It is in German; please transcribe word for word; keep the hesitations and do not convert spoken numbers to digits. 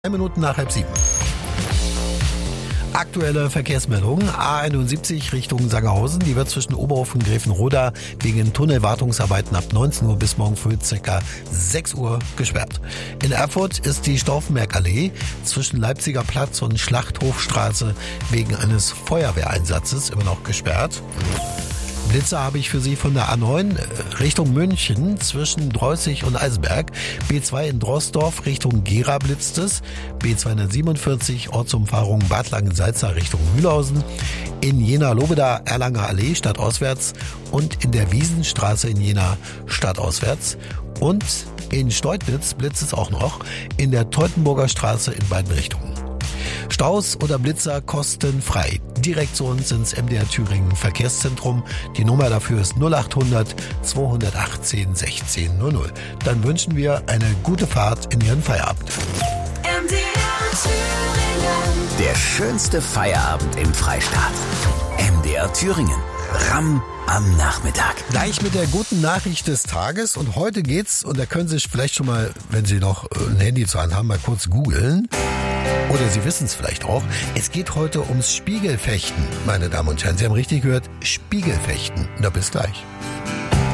Drei Minuten nach halb sieben. Aktuelle Verkehrsmeldung. A einundsiebzig Richtung Sangerhausen. Die wird zwischen Oberhof und Gräfenroda wegen Tunnelwartungsarbeiten ab neunzehn Uhr bis morgen früh ca. sechs Uhr gesperrt. In Erfurt ist die Stauffenbergallee zwischen Leipziger Platz und Schlachthofstraße wegen eines Feuerwehreinsatzes immer noch gesperrt. Blitzer habe ich für Sie von der A neun Richtung München zwischen Dreußig und Eisenberg. B zwei in Drossdorf Richtung Gera blitzt es. B zweihundertsiebenundvierzig Ortsumfahrung Bad Langensalza Richtung Mühlhausen. In Jena-Lobeda Erlanger Allee stadtauswärts und in der Wiesenstraße in Jena stadtauswärts. Und in Steutnitz blitzt es auch noch in der Teutoburger Straße in beiden Richtungen. Staus oder Blitzer kostenfrei. Direkt zu uns ins M D R Thüringen Verkehrszentrum. Die Nummer dafür ist null achthundert zweihundertachtzehn sechzehn null null. Dann wünschen wir eine gute Fahrt in Ihren Feierabend. M D R Thüringen. Der schönste Feierabend im Freistaat. M D R Thüringen. Ramm am Nachmittag. Gleich mit der guten Nachricht des Tages. Und heute geht's, und da können Sie vielleicht schon mal, wenn Sie noch ein Handy zur Hand haben, mal kurz googeln. Oder Sie wissen es vielleicht auch. Es geht heute ums Spiegelfechten, meine Damen und Herren. Sie haben richtig gehört, Spiegelfechten. Na, bis gleich.